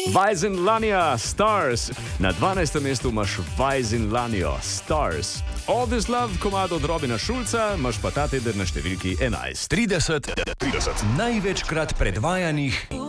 Vajzenlania, Stars. Na 12. mestu imaš Vajzenlanio, Stars. All This Love, komad od Robina Schulza, imaš pa ta teden na številki 11. 30 največkrat predvajanih